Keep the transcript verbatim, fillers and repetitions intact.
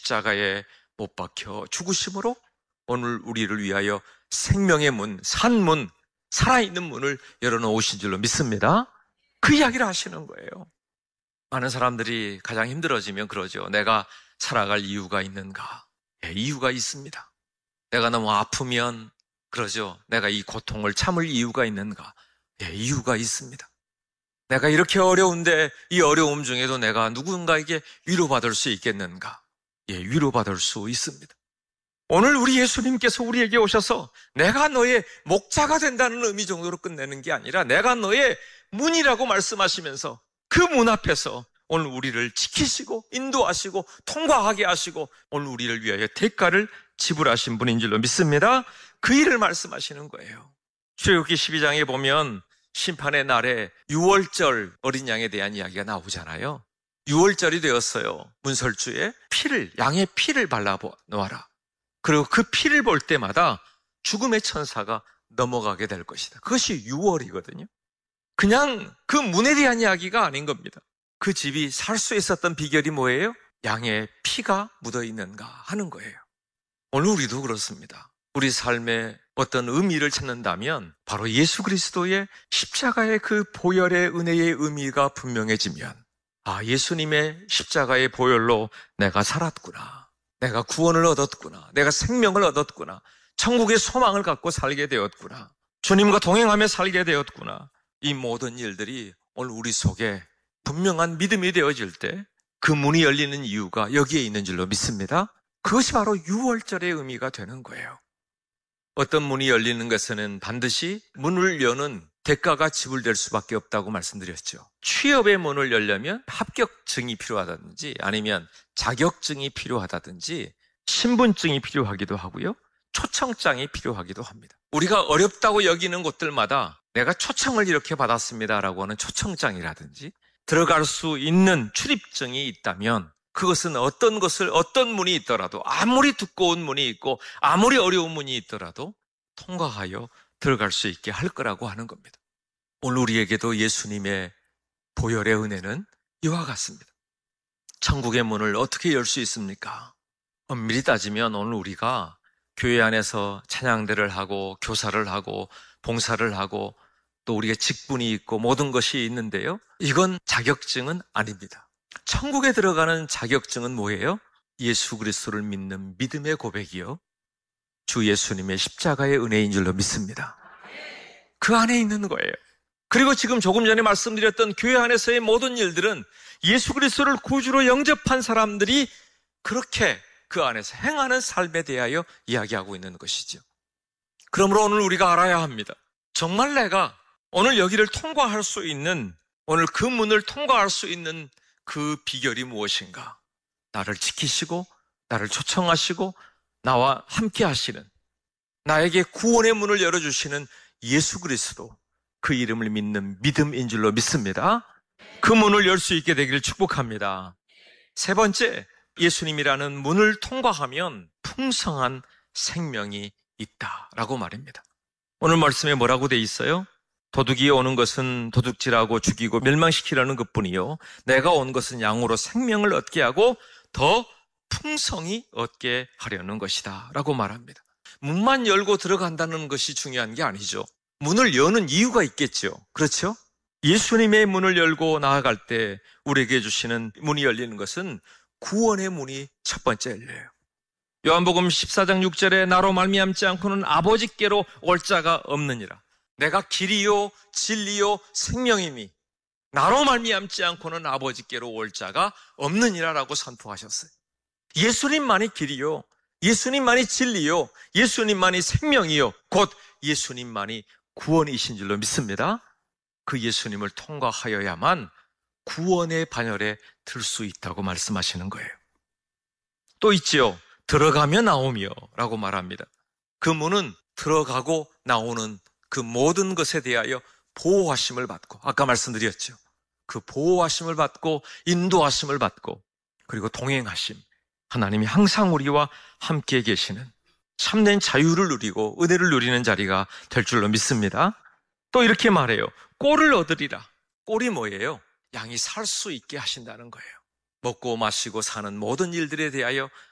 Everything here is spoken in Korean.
십자가에 못 박혀 죽으심으로 오늘 우리를 위하여 생명의 문, 산문, 살아있는 문을 열어놓으신 줄로 믿습니다. 그 이야기를 하시는 거예요. 많은 사람들이 가장 힘들어지면 그러죠. 내가 살아갈 이유가 있는가? 예, 이유가 있습니다. 내가 너무 아프면 그러죠. 내가 이 고통을 참을 이유가 있는가? 예, 이유가 있습니다. 내가 이렇게 어려운데 이 어려움 중에도 내가 누군가에게 위로받을 수 있겠는가? 예, 위로받을 수 있습니다. 오늘 우리 예수님께서 우리에게 오셔서 내가 너의 목자가 된다는 의미 정도로 끝내는 게 아니라 내가 너의 문이라고 말씀하시면서 그 문 앞에서 오늘 우리를 지키시고 인도하시고 통과하게 하시고 오늘 우리를 위하여 대가를 지불하신 분인 줄로 믿습니다. 그 일을 말씀하시는 거예요. 출애굽기 십이 장에 보면 심판의 날에 유월절 어린 양에 대한 이야기가 나오잖아요. 유월절이 되었어요. 문설주에 피를, 양의 피를 발라놓아라. 그리고 그 피를 볼 때마다 죽음의 천사가 넘어가게 될 것이다. 그것이 유월이거든요. 그냥 그 문에 대한 이야기가 아닌 겁니다. 그 집이 살 수 있었던 비결이 뭐예요? 양의 피가 묻어있는가 하는 거예요. 오늘 우리도 그렇습니다. 우리 삶에 어떤 의미를 찾는다면 바로 예수 그리스도의 십자가의 그 보혈의 은혜의 의미가 분명해지면 아, 예수님의 십자가의 보혈로 내가 살았구나. 내가 구원을 얻었구나. 내가 생명을 얻었구나. 천국의 소망을 갖고 살게 되었구나. 주님과 동행하며 살게 되었구나. 이 모든 일들이 오늘 우리 속에 분명한 믿음이 되어질 때 그 문이 열리는 이유가 여기에 있는 줄로 믿습니다. 그것이 바로 유월절의 의미가 되는 거예요. 어떤 문이 열리는 것에는 반드시 문을 여는 대가가 지불될 수밖에 없다고 말씀드렸죠. 취업의 문을 열려면 합격증이 필요하다든지 아니면 자격증이 필요하다든지 신분증이 필요하기도 하고요. 초청장이 필요하기도 합니다. 우리가 어렵다고 여기는 곳들마다 내가 초청을 이렇게 받았습니다라고 하는 초청장이라든지 들어갈 수 있는 출입증이 있다면 그것은 어떤 것을 어떤 문이 있더라도 아무리 두꺼운 문이 있고 아무리 어려운 문이 있더라도 통과하여 들어갈 수 있게 할 거라고 하는 겁니다. 오늘 우리에게도 예수님의 보혈의 은혜는 이와 같습니다. 천국의 문을 어떻게 열 수 있습니까? 엄밀히 따지면 오늘 우리가 교회 안에서 찬양대를 하고 교사를 하고 봉사를 하고 또 우리가 직분이 있고 모든 것이 있는데요. 이건 자격증은 아닙니다. 천국에 들어가는 자격증은 뭐예요? 예수 그리스도를 믿는 믿음의 고백이요. 주 예수님의 십자가의 은혜인 줄로 믿습니다. 그 안에 있는 거예요. 그리고 지금 조금 전에 말씀드렸던 교회 안에서의 모든 일들은 예수 그리스도를 구주로 영접한 사람들이 그렇게 그 안에서 행하는 삶에 대하여 이야기하고 있는 것이죠. 그러므로 오늘 우리가 알아야 합니다. 정말 내가 오늘 여기를 통과할 수 있는, 오늘 그 문을 통과할 수 있는 그 비결이 무엇인가? 나를 지키시고 나를 초청하시고 나와 함께 하시는, 나에게 구원의 문을 열어주시는 예수 그리스도, 그 이름을 믿는 믿음인 줄로 믿습니다. 그 문을 열 수 있게 되기를 축복합니다. 세 번째, 예수님이라는 문을 통과하면 풍성한 생명이 있다라고 말입니다. 오늘 말씀에 뭐라고 돼 있어요? 도둑이 오는 것은 도둑질하고 죽이고 멸망시키려는 것뿐이요, 내가 온 것은 양으로 생명을 얻게 하고 더 풍성히 얻게 하려는 것이다 라고 말합니다. 문만 열고 들어간다는 것이 중요한 게 아니죠. 문을 여는 이유가 있겠죠. 그렇죠? 예수님의 문을 열고 나아갈 때 우리에게 주시는 문이 열리는 것은 구원의 문이 첫 번째 열려요. 요한복음 십사 장 육 절에 나로 말미암지 않고는 아버지께로 올 자가 없느니라. 내가 길이요 진리요 생명이니 나로 말미암지 않고는 아버지께로 올 자가 없느니라라고 선포하셨어요. 예수님만이 길이요, 예수님만이 진리요, 예수님만이 생명이요, 곧 예수님만이 구원이신 줄로 믿습니다. 그 예수님을 통과하여야만 구원의 반열에 들 수 있다고 말씀하시는 거예요. 또 있지요. 들어가며 나오며 라고 말합니다. 그 문은 들어가고 나오는 그 모든 것에 대하여 보호하심을 받고, 아까 말씀드렸죠. 그 보호하심을 받고 인도하심을 받고 그리고 동행하심, 하나님이 항상 우리와 함께 계시는 참된 자유를 누리고 은혜를 누리는 자리가 될 줄로 믿습니다. 또 이렇게 말해요. 꼴을 얻으리라. 꼴이 뭐예요? 양이 살 수 있게 하신다는 거예요. 먹고 마시고 사는 모든 일들에 대하여